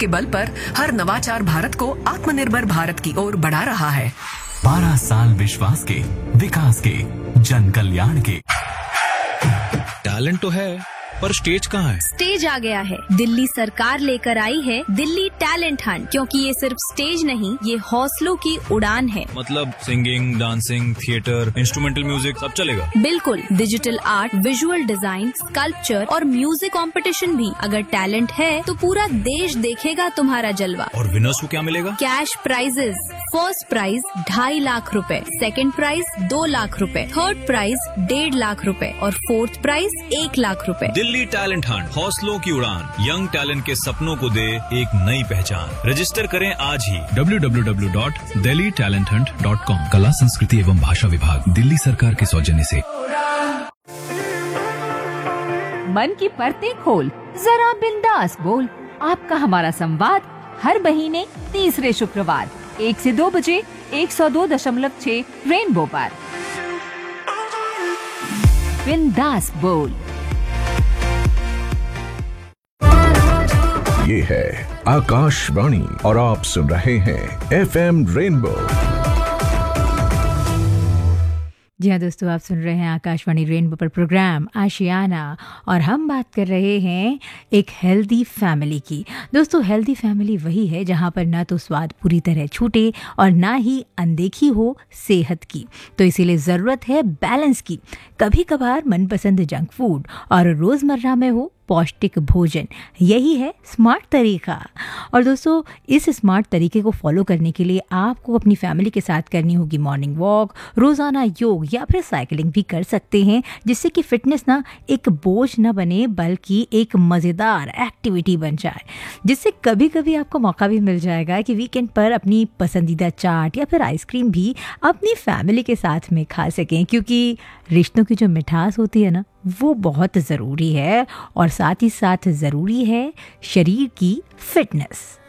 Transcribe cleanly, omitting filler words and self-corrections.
के बल पर हर नवाचार भारत को आत्मनिर्भर भारत की ओर बढ़ा रहा है। 12 साल विश्वास के, विकास के, जन कल्याण के। टैलेंट तो है, पर स्टेज कहाँ है? स्टेज आ गया है। दिल्ली सरकार लेकर आई है दिल्ली टैलेंट हंट, क्योंकि ये सिर्फ स्टेज नहीं, ये हौसलों की उड़ान है। मतलब singing, dancing, theatre, instrumental music सब चलेगा? बिल्कुल, digital art, visual design, sculpture और म्यूजिक कंपटीशन भी। अगर टैलेंट है तो पूरा देश देखेगा तुम्हारा जलवा। और विनर्स को क्या मिलेगा? Cash prices. First prize 2.5 lakh रुपए, सेकंड प्राइज 2 लाख रुपए, थर्ड प्राइज 1.5 लाख रुपए और फोर्थ प्राइज 1 लाख रुपए। दिल्ली टैलेंट हंट, हौसलों की उड़ान, यंग टैलेंट के सपनों को दे एक नई पहचान। रजिस्टर करें आज ही www.delhitalenthunt.com। कला, संस्कृति एवं भाषा विभाग, दिल्ली सरकार के सौजन्य से। मन की परतें खोल, जरा बिंदास बोल। आपका हमारा संवाद हर महीने तीसरे शुक्रवार 1 से 2 बजे 102.6 रेनबो पर। बिंदास बोल। ये है आकाशवाणी और आप सुन रहे हैं FM रेनबो। जी हाँ दोस्तों, आप सुन रहे हैं आकाशवाणी रेनबो पर प्रोग्राम आशियाना और हम बात कर रहे हैं एक हेल्दी फैमिली की। दोस्तों, हेल्दी फैमिली वही है जहाँ पर ना तो स्वाद पूरी तरह छूटे और ना ही अनदेखी हो सेहत की। तो इसीलिए ज़रूरत है बैलेंस की। कभी कभार मनपसंद जंक फूड और रोज़मर्रा में हो पौष्टिक भोजन, यही है स्मार्ट तरीका। और दोस्तों, इस स्मार्ट तरीके को फॉलो करने के लिए आपको अपनी फैमिली के साथ करनी होगी मॉर्निंग वॉक, रोज़ाना योग या फिर साइकिलिंग भी कर सकते हैं, जिससे कि फिटनेस ना एक बोझ ना बने बल्कि एक मज़ेदार एक्टिविटी बन जाए। जिससे कभी कभी आपको मौका भी मिल जाएगा कि वीकेंड पर अपनी पसंदीदा चाट या फिर आइसक्रीम भी अपनी फैमिली के साथ में खा सकें, क्योंकि रिश्तों की जो मिठास होती है ना, वो बहुत ज़रूरी है और साथ ही साथ ज़रूरी है शरीर की फिटनेस।